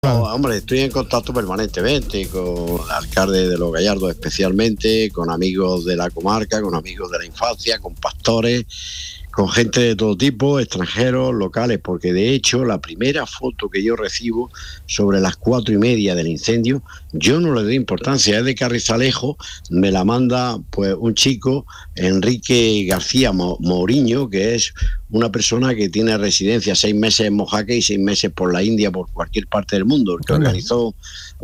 Hombre, estoy en contacto permanentemente con el alcalde de Los Gallardos especialmente, con amigos de la comarca, con amigos de la infancia, con pastores, con gente de todo tipo, extranjeros, locales, porque de hecho la primera foto que yo recibo sobre las 4:30 del incendio, yo no le doy importancia, es de Carrizalejo, me la manda pues un chico, Enrique García Mourinho, que es una persona que tiene residencia 6 meses en Mojácar y 6 meses por la India, por cualquier parte del mundo, que organizó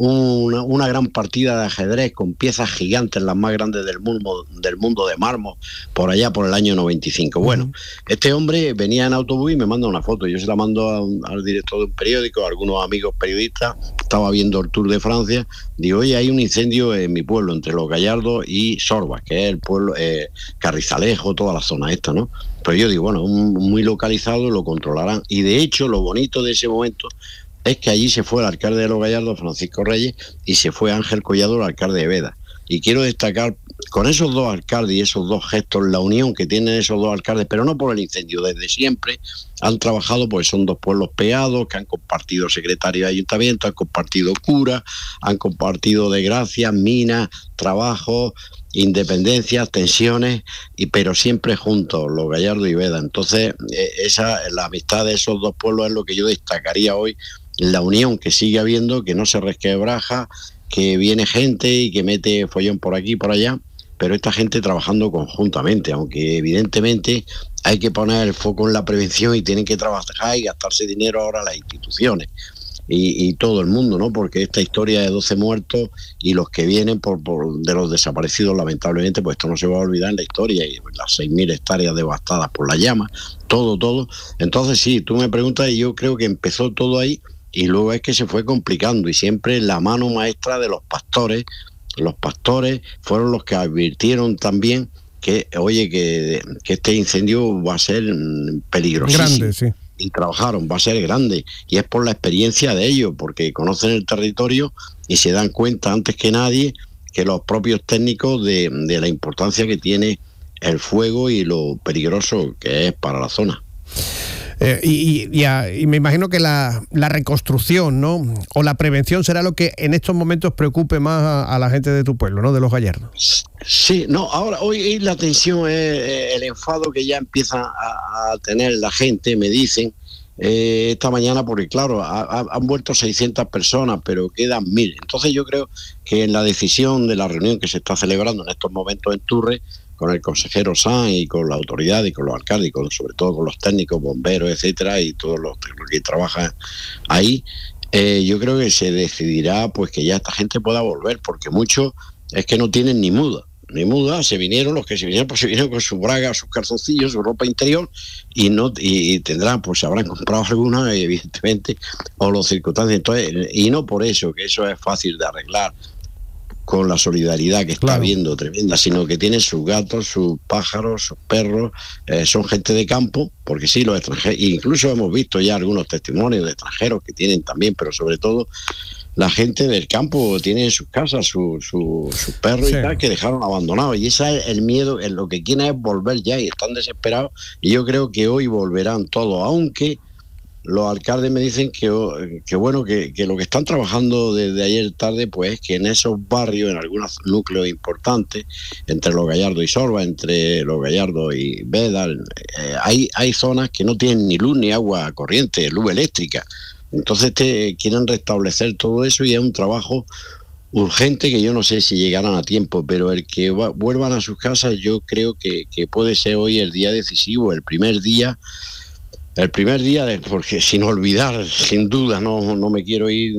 una gran partida de ajedrez con piezas gigantes, las más grandes del mundo de mármol, por allá por el año 95. Bueno, este hombre venía en autobús y me manda una foto, yo se la mando al director de un periódico, a algunos amigos periodistas, estaba viendo el Tour de Francia, digo, oye, hay un incendio en mi pueblo, entre Los Gallardos y Sorba, que es el pueblo, Carrizalejo, toda la zona esta, ¿no? Pero yo digo, bueno, muy localizado, lo controlarán. Y de hecho, lo bonito de ese momento es que allí se fue el alcalde de Los Gallardos, Francisco Reyes, y se fue Ángel Collado, el alcalde de Beda. Y quiero destacar, con esos dos alcaldes y esos dos gestos, la unión que tienen esos dos alcaldes, pero no por el incendio, desde siempre han trabajado, pues son dos pueblos pegados, que han compartido secretario de ayuntamiento, han compartido cura, han compartido desgracias, minas, trabajo, independencias, tensiones, pero siempre juntos, Los Gallardos y Beda. Entonces, la amistad de esos dos pueblos es lo que yo destacaría hoy, la unión que sigue habiendo, que no se resquebraja, que viene gente y que mete follón por aquí y por allá, pero esta gente trabajando conjuntamente, aunque evidentemente hay que poner el foco en la prevención y tienen que trabajar y gastarse dinero ahora las instituciones y todo el mundo, ¿no? Porque esta historia de 12 muertos y los que vienen de los desaparecidos, lamentablemente, pues esto no se va a olvidar en la historia, y las 6.000 hectáreas devastadas por la llama, todo. Entonces sí, tú me preguntas y yo creo que empezó todo ahí y luego es que se fue complicando y siempre la mano maestra de los pastores. Los pastores fueron los que advirtieron también que, oye, que este incendio va a ser peligrosísimo. Grande, sí. Y trabajaron, va a ser grande, y es por la experiencia de ellos, porque conocen el territorio y se dan cuenta antes que nadie, que los propios técnicos, de la importancia que tiene el fuego y lo peligroso que es para la zona. Y me imagino que la reconstrucción, ¿no?, o la prevención será lo que en estos momentos preocupe más a la gente de tu pueblo, ¿no?, de Los Gallardos. Sí, no, hoy la tensión es el enfado que ya empieza a tener la gente, me dicen, esta mañana, porque claro, han vuelto 600 personas, pero quedan 1.000. Entonces yo creo que en la decisión de la reunión que se está celebrando en estos momentos en Turre, con el consejero Sanz y con la autoridad y con los alcaldes y sobre todo con los técnicos, bomberos, etcétera, y todos los que trabajan ahí, yo creo que se decidirá pues que ya esta gente pueda volver, porque muchos es que no tienen ni muda, se vinieron, los que se vinieron, pues se vinieron con su braga, sus calzoncillos, su ropa interior, y tendrán, pues se habrán comprado alguna, evidentemente, o los circunstancias, entonces, y no por eso, que eso es fácil de arreglar con la solidaridad que está habiendo tremenda, sino que tienen sus gatos, sus pájaros, sus perros, son gente de campo, porque sí, los extranjeros, incluso hemos visto ya algunos testimonios de extranjeros que tienen también, pero sobre todo la gente del campo tiene en sus casas sus perros, sí, y tal, que dejaron abandonados, y ese es el miedo, lo que quieren es volver ya y están desesperados, y yo creo que hoy volverán todos, aunque los alcaldes me dicen que bueno, que lo que están trabajando desde ayer tarde, pues es que en esos barrios, en algunos núcleos importantes, entre Los Gallardos y Sorba, entre Los Gallardos y Beda, hay zonas que no tienen ni luz ni agua corriente, luz eléctrica. Entonces quieren restablecer todo eso y es un trabajo urgente que yo no sé si llegarán a tiempo, pero el que vuelvan a sus casas yo creo que puede ser hoy el día decisivo, el primer día, porque sin olvidar, sin duda, no me quiero ir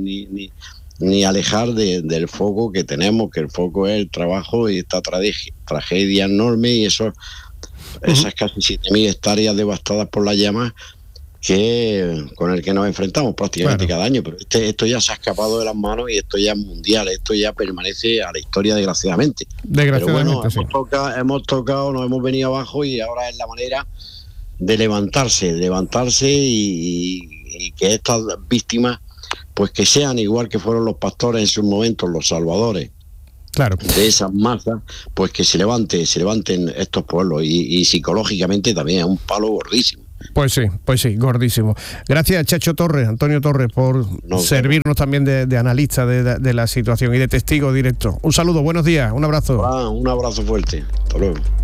ni alejar del foco que tenemos, que el foco es el trabajo y esta tragedia enorme y esas casi 7.000 hectáreas devastadas por las llamas con el que nos enfrentamos prácticamente cada año, pero esto ya se ha escapado de las manos y esto ya es mundial, esto ya permanece a la historia desgraciadamente. Pero bueno, sí, hemos tocado, nos hemos venido abajo y ahora es la manera de levantarse y que estas víctimas, pues que sean igual que fueron los pastores en sus momentos, los salvadores de esas masas, pues que se levanten estos pueblos y psicológicamente también es un palo gordísimo. Pues sí, gordísimo. Gracias, Chacho Torres, Antonio Torres, por servirnos también de analista de la situación y de testigo directo. Un saludo, buenos días, un abrazo. Un abrazo fuerte, hasta luego.